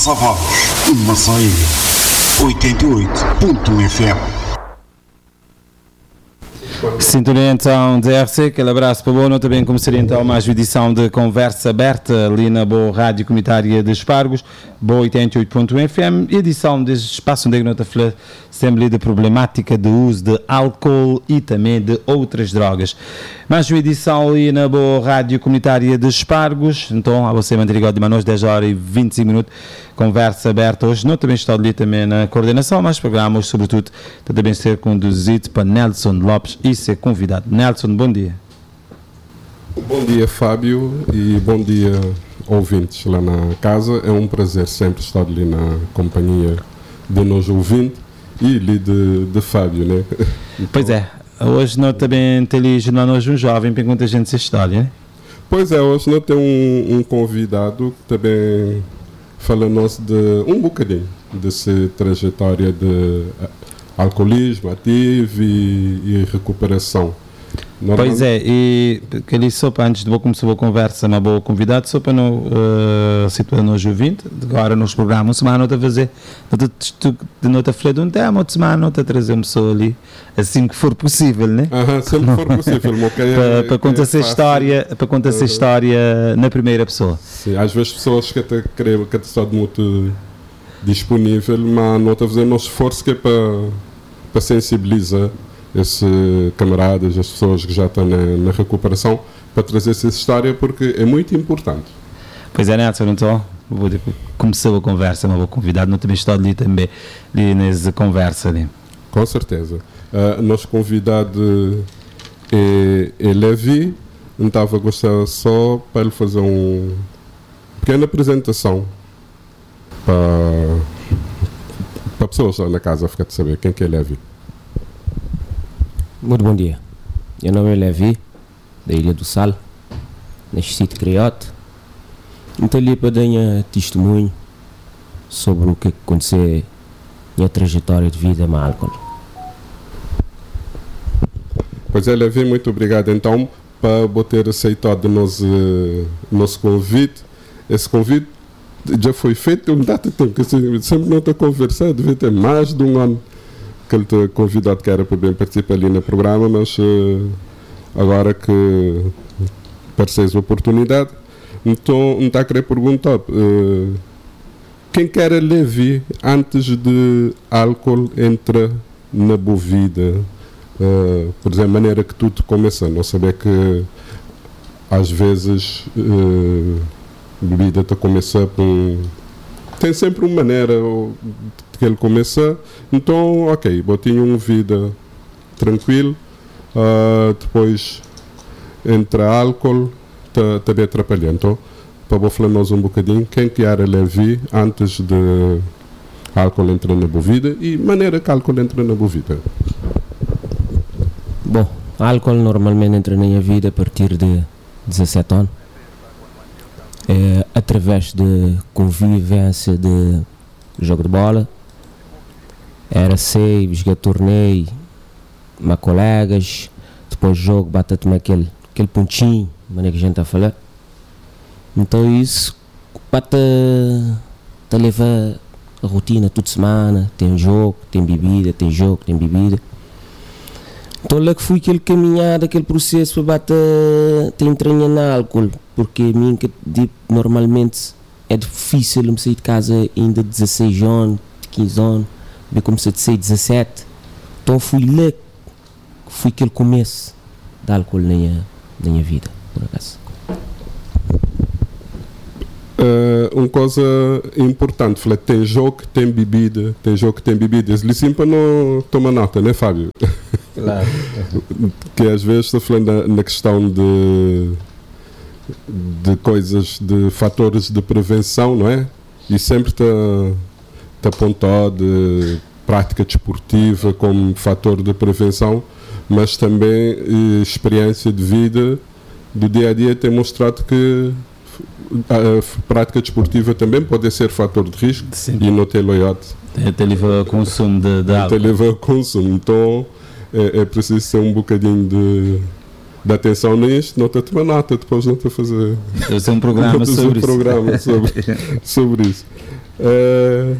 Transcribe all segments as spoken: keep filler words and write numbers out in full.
Massa Vagos, Massaia, oitenta e oito ponto um F M. Sintonia então de R C, aquele abraço para Bono, também como seria então mais uma edição de Conversa Aberta ali na boa Rádio Comunitária de Espargos, boa oitenta e oito ponto um F M, edição deste espaço onde nós falamos sempre da problemática do uso de álcool e também de outras drogas. Mais uma edição ali na boa Rádio Comunitária de Espargos, então a você manter ligado de manos dez horas e vinte e cinco minutos, Conversa Aberta hoje, não também estou ali também na coordenação, mas programas sobretudo também ser conduzido para Nelson Lopes e ser convidado. Nelson, bom dia. Bom dia, Fábio, e bom dia, ouvintes lá na casa. É um prazer sempre estar ali na companhia de nós ouvintes e ali de, de Fábio, né? Então, pois é, hoje nós também temos hoje um jovem para contar a gente essa história, né? Pois é, hoje nós temos um, um convidado que também fala-nos de um bocadinho dessa trajetória de alcoolismo ativo e, e recuperação. Normal... Pois é, e aquele só para antes de vou começar a conversa, uma boa convidada, só para não uh, situar nos ouvintes, agora nos programas, uma semana outra fazer, de nota falar de um tema, outra semana outra trazer uma pessoa ali, assim que for possível, né? Aham, sempre for possível, para, para contar essa história, para contar essa história na primeira pessoa. Sim, às vezes pessoas que até creem que está muito disponível, mas não está fazendo um esforço que é para, para sensibilizar esses camaradas, as pessoas que já estão na, na recuperação, para trazer essa história, porque é muito importante. Pois é, Nelson, então vou, começou a conversa, uma boa convidada, não também estou ali também ali nessa conversa ali. Com certeza. Uh, nosso convidado é, é Levi, não estava a gostar só para ele fazer uma pequena apresentação para, para pessoas lá na casa ficar de saber quem que é Levi. Muito bom dia. Meu nome é Levi, da Ilha do Sal, neste sítio Criote. Estou ali para dar um testemunho sobre o que aconteceu na minha trajetória de vida com álcool. Pois é, Levi, muito obrigado então por ter aceitado o nosso, nosso convite. Esse convite já foi feito um data de tempo, que sempre não estou conversando, devia ter mais de um ano que ele te convidado que era para bem participar ali no programa, mas uh, agora que apareceu a oportunidade, então não está a querer perguntar uh, quem que era Levi antes de álcool entrar na boa vida, uh, por exemplo, a maneira que tudo começou, não saber que às vezes uh, a bebida está a começar por tem sempre uma maneira que ele começa, então ok, eu tinha uma vida tranquila, uh, depois entra álcool, também tá, atrapalhando. Então, para vou falar nós um bocadinho, quem que era Levi antes de álcool entrar na boa vida e maneira que álcool entra na boa vida? Bom, álcool normalmente entra na minha vida a partir de dezassete anos. É, através de convivência de jogo de bola, era sei, jogar torneio, com colegas, depois jogo, bate-me aquele, aquele pontinho, maneira que a gente está a falar. Então isso bate a levar a rotina toda semana, tem jogo, tem bebida, tem jogo, tem bebida. Então lá que fui aquele caminhada, aquele processo para bater, tem entranha na álcool, porque a mim que normalmente é difícil me sair de casa ainda de dezasseis anos, quinze anos, bem comecei a sair dezassete, então fui lá que foi aquele começo de álcool na minha, na minha vida, por acaso. Uh, uma coisa importante, falei, tem jogo, tem bebida, tem jogo, tem bebida, eles dizem para não tomar nota, né, Fábio? Claro. Que às vezes estou falando na, na questão de, de coisas, de fatores de prevenção, não é? E sempre está tá apontado de prática desportiva como fator de prevenção, mas também eh, experiência de vida do dia a dia tem mostrado que a prática desportiva também pode ser fator de risco. Sim. E não ter loiate. Até leva ao consumo de, de álcool. Até leva ao consumo. Então é, é preciso ser um bocadinho de dá atenção nisto, não te toma nota, depois não te fazer. Deve ser um programa sobre um isso. programa sobre, sobre isso. Uh,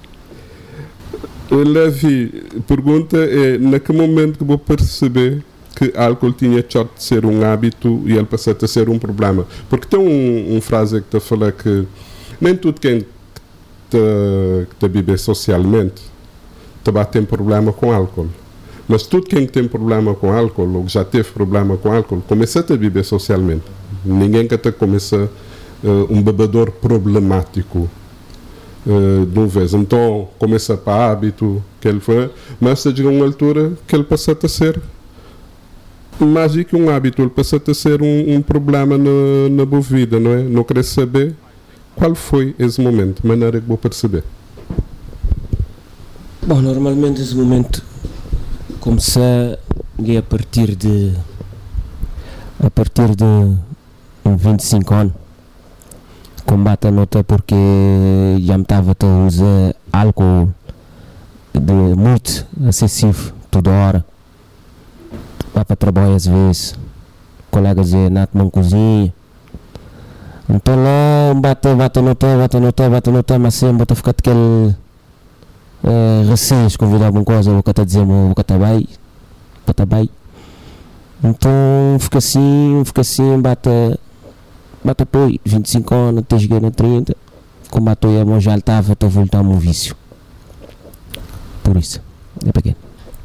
Levi, pergunta é, na que momento que vou perceber que álcool tinha deixado de ser um hábito e ele passou a ser um problema? Porque tem um, um frase que te fala que nem tudo quem te, que te bebe socialmente te tem problema com álcool. Mas tudo quem tem problema com álcool, ou já teve problema com álcool, começa a te beber socialmente. Ninguém que te começa uh, um bebedor problemático uh, de uma vez. Então, começa para hábito que ele foi, mas chega a uma altura que ele passa a ser mais do que um hábito, ele passa a ser um, um problema na, na boa vida, não é? Não querer saber qual foi esse momento, de maneira que vou perceber. Bom, normalmente esse momento comecei a partir de a partir de um vinte e cinco anos, combate a nota porque já me estava a usar álcool de muito excessivo toda hora. Vai para trabalho às vezes, colegas dizem, nato não cozinha. Então lá bate, bate a nota, bate a nota, bate a nota, mas sempre bate a ficar aquele Uh, recém convidar alguma coisa, vou cá dizer, vou cá tá bem, tá bem. Então fica assim, fica assim, bate, bate apoio, vinte e cinco anos, até cheguei na trinta, como a tua irmã já estava, estou a voltar um vício. Por isso, é pequeno.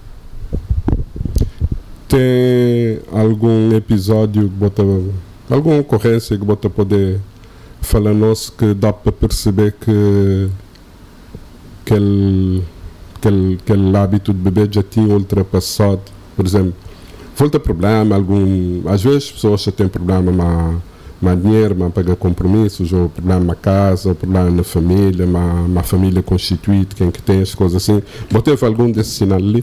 Tem algum episódio que bota, alguma ocorrência que bota poder falar nosso que dá para perceber que Aquele, aquele, aquele hábito de beber já tinha ultrapassado, por exemplo, falta problema, algum, às vezes as pessoas já têm problema mas, mas dinheiro, mas pagar compromissos, ou problema na casa, problema na família, mas, mas família constituída, quem que tem as coisas assim. Mas teve algum desse sinal ali?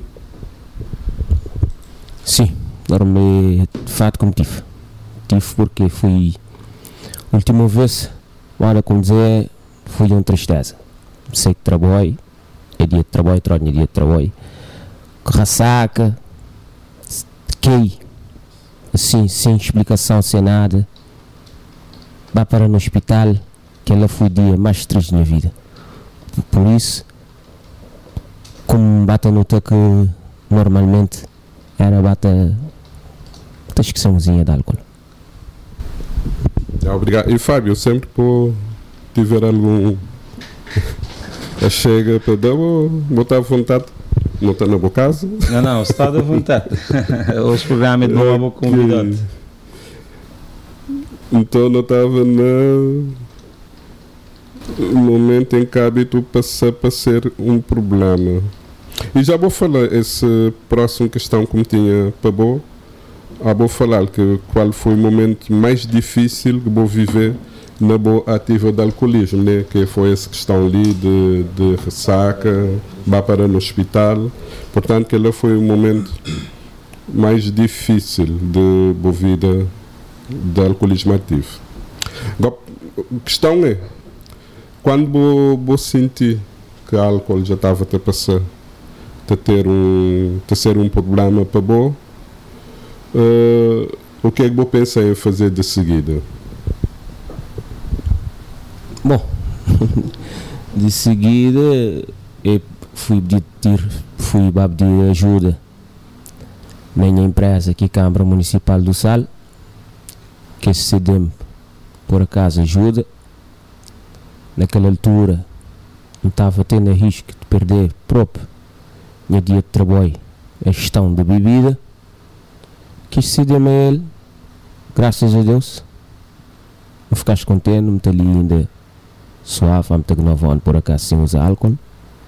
Sim, dormi de fato como tive. Tive porque fui, última vez, olha como dizer, fui uma tristeza. Sei que trabalho, é dia de trabalho, troca é dia de trabalho, ressaca, quei, assim, sem explicação, sem nada, vai para no hospital, que ela foi o dia mais triste da minha vida. Por isso, como bata no que normalmente era bata a esqueçãozinha de álcool. Obrigado. E Fábio, sempre por tiver algum... Chega para dar, botar à vontade, não está na boa casa. Não, não, está à vontade. Hoje o programa é de boa boa convidado. Então não estava no momento em que o hábito passa para ser um problema. E já vou falar essa próxima questão como tinha para boa. Ah, vou falar que qual foi o momento mais difícil que vou viver na boa ativa de alcoolismo, né? Que foi essa questão ali de, de ressaca, vai para no hospital. Portanto, que ele foi o momento mais difícil de boa vida de alcoolismo ativo. Agora, a questão é, quando vou, vou sentir que o álcool já estava a passar, a ter um, a ser um problema para boa, uh, o que é que vou pensar em fazer de seguida? Bom, de seguida eu fui pedir, fui pedir ajuda na minha empresa aqui, Câmara Municipal do Sal, que se C D M por acaso ajuda. Naquela altura não estava tendo risco de perder próprio meu dia de trabalho, a gestão da bebida, que se C D M a ele, graças a Deus, não ficaste contente, não me ali ainda suave, há muito nove anos por acaso sem usar álcool.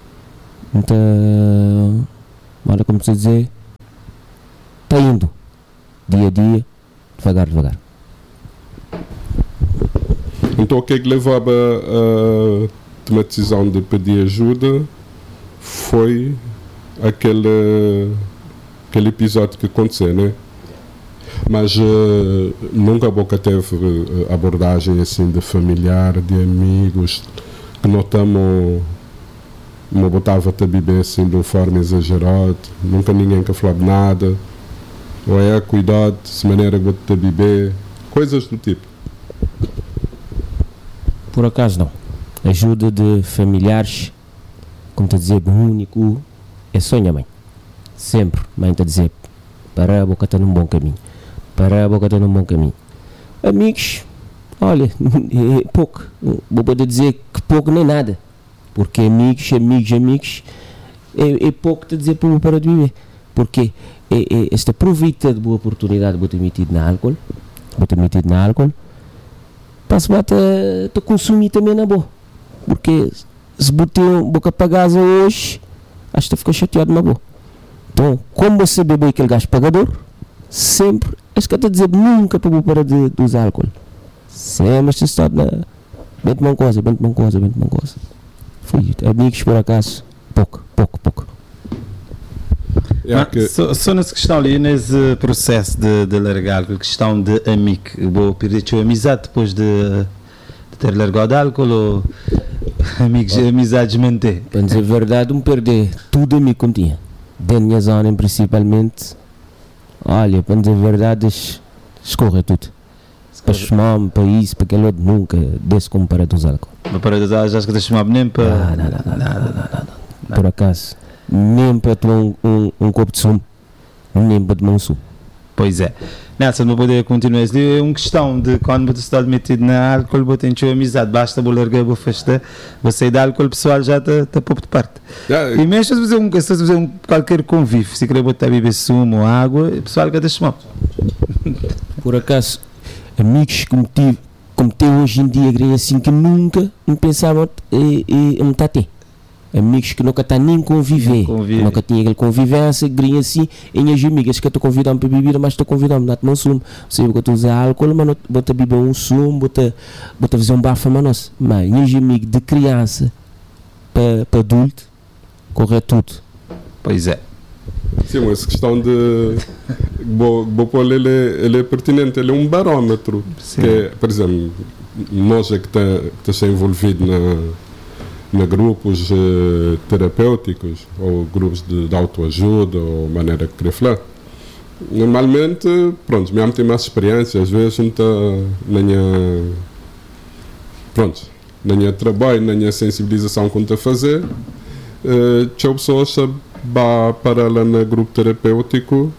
Então, olha como se dizer, está indo dia a dia, devagar, devagar. Então o que é que levava a tomar a decisão de pedir ajuda foi aquele, aquele episódio que aconteceu, né? Mas uh, nunca a boca teve uh, abordagem assim de familiar, de amigos, que não estamos, não botava-te a beber assim de uma forma exagerada, nunca ninguém que falava nada. Ou é cuidado, se maneira que você beber, coisas do tipo. Por acaso não. Ajuda de familiares, como te dizer, o único é sonha mãe. Sempre mãe te dizer, para a boca está num bom caminho. Para a boca está num bom caminho. Amigos, olha, é pouco. Vou poder dizer que pouco nem nada. Porque amigos, amigos, amigos, é, é pouco te dizer para para de viver. Porque é, é, esta aproveita de boa oportunidade de ter metido na álcool, vou ter metido na álcool, para se bater a consumir também na boa. Porque se botar boca para casa hoje, acho que fica chateado na boa. Então, como você bebe aquele gajo pagador, sempre, acho que até dizer nunca para parar de, de usar álcool. Sempre se está na. Bente uma coisa, bente uma coisa, bente uma coisa. Fui, amigos por acaso, pouco, pouco, pouco. Ah, que... só, só nessa questão ali, nesse processo de, de largar, a questão de amigo, vou perder a amizade depois de, de ter largado álcool ou amigos, oh. amizades manter? Para dizer a verdade, um perder tudo a mim que tinha. Da minha zona, principalmente, olha, para dizer a verdade, escorre tudo. Para chamar para isso, para aquele outro, nunca desse como para dos álcool. Mas para dos álcool, já que te chamava nem para. Não, não, não, nada, nada, nada. Por acaso, nem para tomar um, um, um copo de sumo, nem para tomar um sumo. Pois é. Nelson, não poder continuar. É uma questão de quando você está metido na álcool, você tem sua amizade, basta você largar, você afastar, você sair da álcool, o pessoal já está tá pouco de parte. Yeah. E mesmo se você fazer um, se fazer um qualquer convívio, se querer botar a beber sumo ou água, o pessoal quer deixar mal. Por acaso, amigos como tive, como tenho hoje em dia, assim que nunca me pensavam em me ter. Amigos que nunca estão nem conviver, Convive. nunca tinha aquela convivência, grinha assim, e minhas amigas que estou convidando para beber, mas estou convidando para tomar um sumo. Sei que eu estou a usar álcool, mas vou te beber um sumo, vou te fazer um bafo, mas nossa, mas minhas amigas de criança para, para adulto, corre tudo. Pois é. Sim, mas questão de. Vou, vou pôr ele, ele é pertinente, ele é um barómetro. Que é, por exemplo, nós é que está envolvido na. na grupos uh, terapêuticos ou grupos de, de autoajuda ou maneira que queria falar. Normalmente, pronto, mesmo tem mais experiência, às vezes não está na minha, pronto, na minha trabalho, na minha sensibilização que está a fazer, uh, tinha pessoas que vão para lá no grupo terapêutico,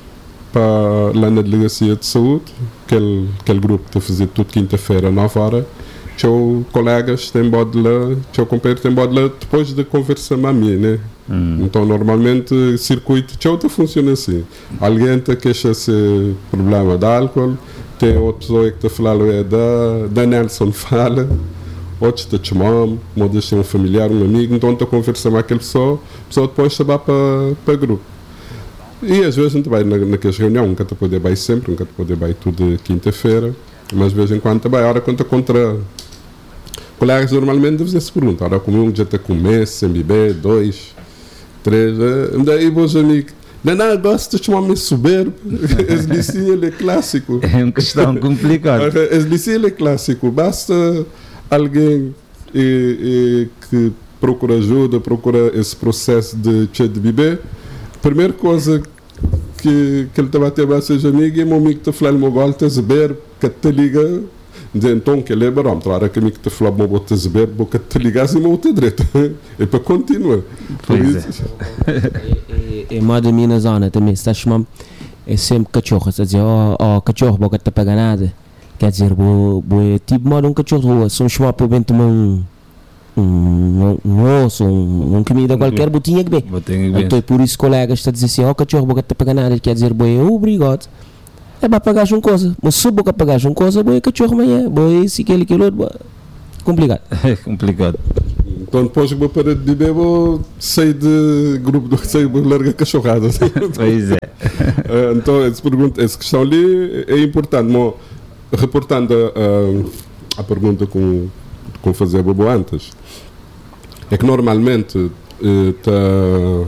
para lá na delegacia de saúde, aquele, aquele grupo que está a fazer tudo quinta-feira, nove horas, teu colegas têm bode lá, teu companheiro tem bode lá depois de conversar com a mim, né? Hum. Então normalmente o circuito teu tá funciona assim. Alguém te queixa-se problema de álcool, tem outra pessoa que está falando é da, da Nelson fala, outros te chamam, mudas ser um familiar, um amigo, então tu conversa com aquela pessoa, a pessoa depois te vai para para grupo. E às vezes a gente vai na, naquelas reuniões, nunca te pode ir sempre, nunca te pode ir tudo quinta-feira, mas de vez em quando vai, a hora quando contra colegas normalmente devem se perguntar, ora como um já está com um mês, sem beber, dois, três, daí meus amigos, não, não, gosto de chamar-me soberbo, esse licinho ele é clássico. É uma questão complicada. Esse licinho ele é clássico, basta alguém e, e, que procura ajuda, procura esse processo de, de beber, a primeira coisa que, que ele estava a ter para seus amigos é o meu amigo que está falando, meu gol, está a beber, que te liga, então que ele é barômetro, a hora que a mim que te falou, meu bote a beber, boca te ligasse e meu bote direito, é para continuar. Pois é. É, é moda minha na zona também, se está chamando, é sempre cachorro, está a dizer, ó oh, oh, cachorro, boca te paga nada, quer dizer, bo, bo, é tipo moda um cachorro de rua, se me chamar para bem tomar um um, um osso, um, um comida qualquer, botinha que bem. Então é por isso colegas está a dizer assim, ó oh, cachorro, boca te paga nada, quer dizer, boi, obrigado. É para pagar uma coisa, mas se boca pagar uma coisa, boi, cachorro amanhã, boi, se aquele, aquele outro, complicado. É complicado. Então depois que vou parar de beber, vou sair de grupo, sair de larga cachorrada. Pois é. Então essa, pergunta, essa questão ali é importante, mas reportando a, a, a pergunta com como fazer a bobo antes, é que normalmente eh, tá,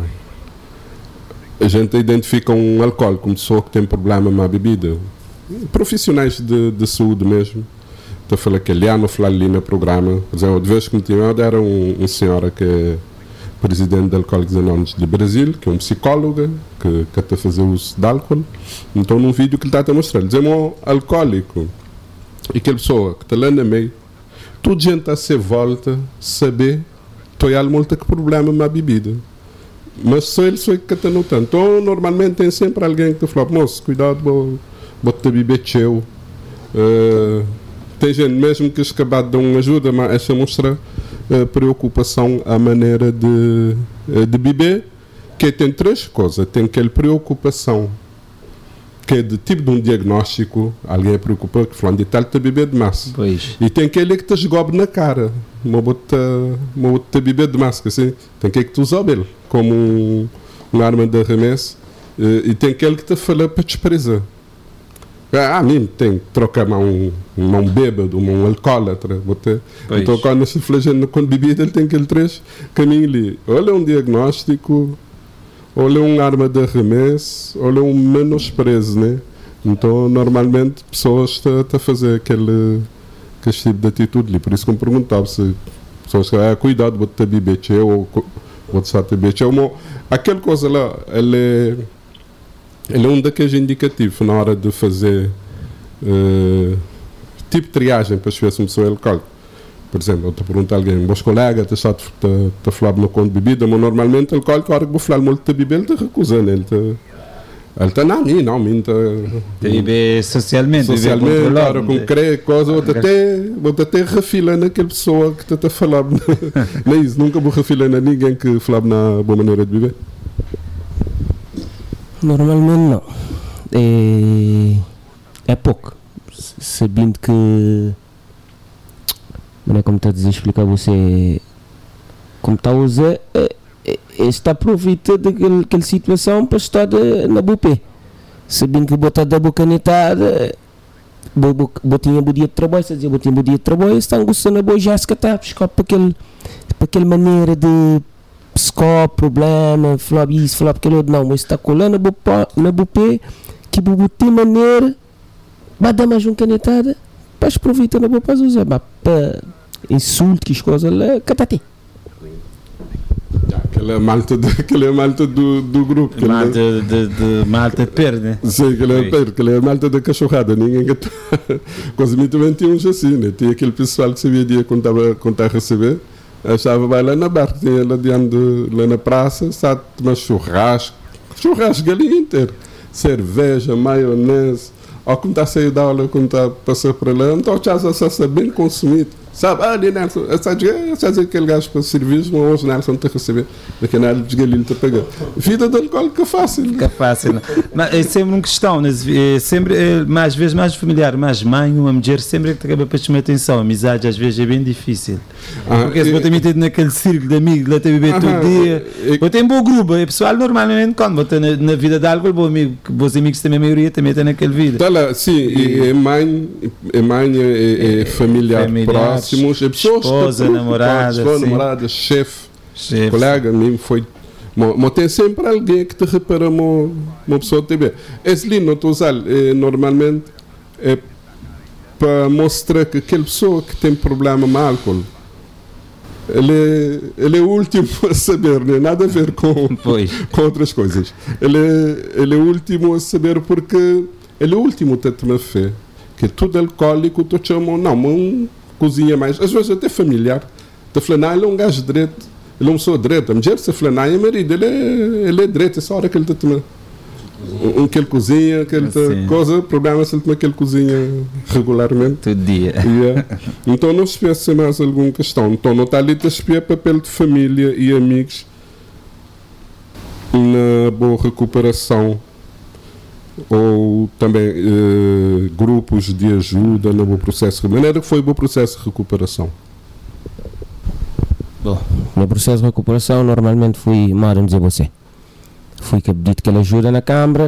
a gente identifica um álcool como pessoa que tem problema com a bebida. Profissionais de, de saúde mesmo. Estou a falar que ele não falar ali no programa. De vez que me tinha era um, um senhora que presidente da Alcoólicos Anónimos de Brasil, que é um psicólogo que que está a fazer uso de álcool. Então, num vídeo que ele está a mostrar, ele diz: um alcoólico e aquela pessoa que está lá no meio, toda gente a se volta saber que há muito que problema com a bebida. Mas só ele só que está notando. Então, normalmente tem sempre alguém que fala: moço, cuidado, vou, vou te beber teu. Uh, tem gente mesmo que acabado de dar uma ajuda, mas essa mostra uh, preocupação à maneira de, uh, de beber, que tem três coisas. Tem aquela preocupação que é de tipo de um diagnóstico, alguém é preocupado que falando de tal te beber demais. Pois. E tem aquele que te esgobe na cara, uma bota, uma bota beber demais, assim. Tem aquele que te usa ele como um, uma arma de arremesso, e tem aquele que te fala para desprezar. Ah, a mim tem que trocar um, um bêbado, um alcoólatra. Então, quando se flagela com bebida, ele tem aquele três caminhos ali. Olha um diagnóstico, olha uma arma de arremesso, olha um menosprezo, né? Então, normalmente, pessoas estão a fazer aquele, aquele tipo de atitude ali. Por isso que eu me perguntava se pessoas que ah, cuidado, vou-te beber tchau, ou vou-te beber tchau. Aquela coisa lá, ela é... Ele é um daqueles indicativos na hora de fazer uh, tipo de triagem para saber se uma pessoa é alcoólica. Por exemplo, eu te pergunto a alguém: meus colegas te está a falar no conto de bebida, mas normalmente o alcoólico, a hora que vou falar muito de bebida, ele está recusando. Ele está, ele está, não, a mim, não, a mim está. Viver socialmente, socialmente, a hora com crê, coisa, vou até, vou até refilar naquela pessoa que está a falar. Não é isso, nunca vou refilar a ninguém que falava na boa maneira de viver. Normalmente não. É, é pouco. Sabendo que. Não é como está a dizer, explicar você. Como está a usar. É, é, está a aproveitar daquela situação para estar de, na bupê. Sabendo que botar da boca netada. Botinha o dia de trabalho, se dizer botinha o dia de trabalho, está angustiando a boa já se catar, para aquele, para aquela maneira de. Psicó, problema, falar isso, falar aquilo outro, não, mas está colando na bupê, que bubuti maneira, vai dar mais uma canetada, para aproveitar na boa para usar, para insulto, que as coisas lá, catati. Aquela malta, de, aquela malta do, do grupo. Malta de, de, de malta perde. Sim, aquela é perde, aquela é malta da cachorrada, ninguém que quase mim também tinha uns assim, né? Tinha aquele pessoal que sabia dia quando estava a receber. Achava vai lá na barca, tinha lá diante de, lá na praça, sabe, tomar churrasco, churrasco galinha inteira, cerveja, maionese, ou como está a sair da aula, quando está a passar para lá, então já está bem consumido, sabe, ah, Nelson, sabe aquele gajo para serviço, mas hoje Nelson está a receber, daquele área de galinha está a pagar. Vida de alcoólico é fácil. É fácil, mas é sempre uma questão, né? É sempre, é, mais vezes mais familiar, mais mãe, uma mulher, sempre é que te acaba para chamar atenção, a amizade às vezes é bem difícil. Ah, porque se você metido naquele círculo de amigos, lá te beber todo dia, eu tenho um bom grupo, é pessoal normalmente quando você na, na vida de álcool, bom amigo, bons amigos também a maioria também está naquele vida. Tá lá, sim, e, é mãe, é mãe, é, é familiar, familiar próximos, é pessoas esposa, namorada, esposa, namorada, chefe, chef. Colega, mesmo foi. Mas tem sempre alguém que te repara uma, uma pessoa T B. Esse ali, não estou a usar, é, normalmente é para mostrar que aquela pessoa que tem problema com álcool, ele é, ele é o último a saber, não é nada a ver com, com outras coisas. Ele é, ele é o último a saber porque ele é o último a ter uma fé. Que tudo alcoólico, tu chamam, não, mas um cozinha mais, às vezes até familiar. Te fala, não, ele é um gajo direito, ele é uma pessoa direita. A mulher se fala, não, é marido, ele é, ele é direito, essa hora que ele está tomando. Um que ele cozinha, que ele tá, coisa, o problema é se ele toma que ele cozinha regularmente. Todo dia. Yeah. Então não se pensa mais alguma questão. Então não está ali a espiar papel de família e amigos na boa recuperação. Ou também eh, grupos de ajuda no bom processo. De maneira que foi o bom processo de recuperação. Bom, no processo de recuperação normalmente fui, Mário dizer você. Fui que pedi aquela ajuda na Câmara,